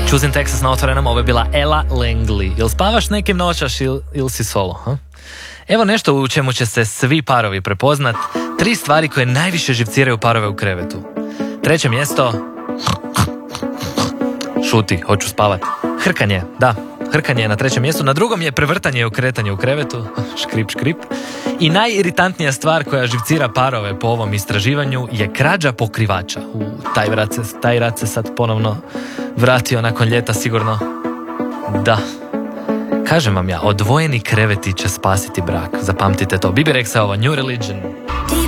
Choosing Texas na Otvorenom, ovo je bila Ella Langley. Jel spavaš nekim noćaš ili si solo? Ha? Evo nešto u čemu će se svi parovi prepoznat. 3 stvari koje najviše živciraju parove u krevetu. 3. mjesto... Šuti, hoću spavat. Hrkanje, da. Hrkanje je na 3. mjestu. Na 2. je prevrtanje i okretanje u krevetu. Škrip, škrip. I najiritantnija stvar koja živcira parove po ovom istraživanju je krađa pokrivača. Taj rat se sad ponovno vratio nakon ljeta sigurno. Da. Kažem vam ja, odvojeni kreveti će spasiti brak. Zapamtite to. Bibi Rexa, ovo New Religion.